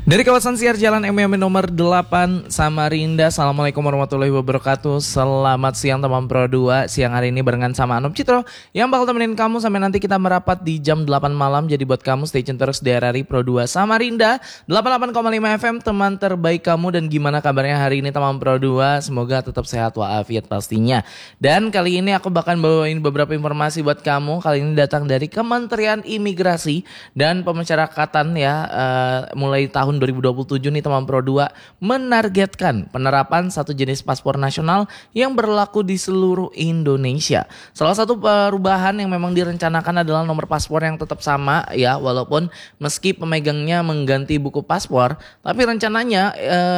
Dari kawasan Siar Jalan MMN nomor 8 Samarinda. Assalamualaikum warahmatullahi wabarakatuh. Selamat siang teman Pro 2. Siang hari ini barengan sama Anup Citro yang bakal temenin kamu sampai nanti kita merapat di jam 8 malam. Jadi buat kamu stay tune terus di RRI Pro 2 Samarinda 88,5 FM, teman terbaik kamu. Dan gimana kabarnya hari ini teman Pro 2? Semoga tetap sehat walafiat pastinya. Dan kali ini aku bakal bawain beberapa informasi buat kamu. Kali ini datang dari Kementerian Imigrasi dan Pemasyarakatan ya. Mulai tahun 2027 nih teman Pro 2 menargetkan penerapan satu jenis paspor nasional yang berlaku di seluruh Indonesia. Salah satu perubahan yang memang direncanakan adalah nomor paspor yang tetap sama ya, walaupun meski pemegangnya mengganti buku paspor, tapi rencananya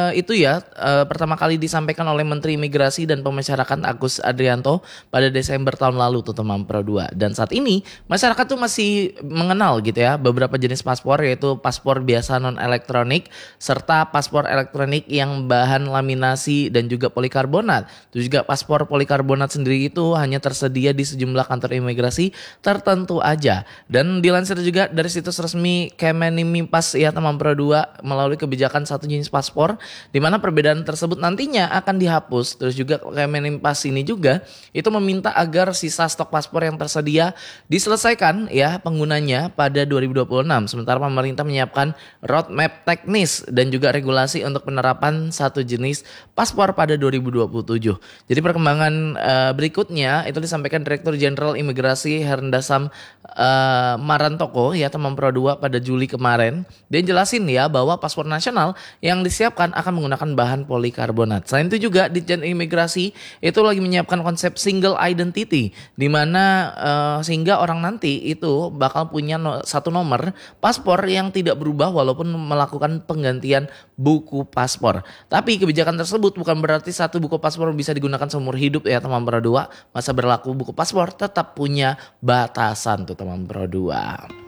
pertama kali disampaikan oleh Menteri Imigrasi dan Pemasyarakatan Agus Adrianto pada Desember tahun lalu tuh teman Pro 2. Dan saat ini masyarakat tuh masih mengenal gitu ya beberapa jenis paspor, yaitu paspor biasa non elektronik serta paspor elektronik yang bahan laminasi dan juga polikarbonat. Itu juga paspor polikarbonat sendiri itu hanya tersedia di sejumlah kantor imigrasi tertentu aja. Dan dilansir juga dari situs resmi Kemenimipas ya teman Pro 2 melalui kebijakan satu jenis paspor, di mana perbedaan tersebut nantinya akan dihapus. Terus juga Kemenimipas ini juga itu meminta agar sisa stok paspor yang tersedia diselesaikan ya penggunanya pada 2026. Sementara pemerintah menyiapkan roadmap teknis dan juga regulasi untuk penerapan satu jenis paspor pada 2027. Jadi perkembangan berikutnya itu disampaikan Direktur Jenderal Imigrasi Herndasam Marantoko ya teman Pro 2 pada Juli kemarin. Dia jelasin ya bahwa paspor nasional yang disiapkan akan menggunakan bahan polikarbonat. Selain itu juga Ditjen Imigrasi itu lagi menyiapkan konsep single identity, di mana sehingga orang nanti itu bakal punya satu nomor paspor yang tidak berubah walaupun melakukan penggantian buku paspor. Tapi kebijakan tersebut bukan berarti satu buku paspor bisa digunakan seumur hidup ya teman Pro 2. Masa berlaku buku paspor tetap punya batasan tuh teman Pro 2.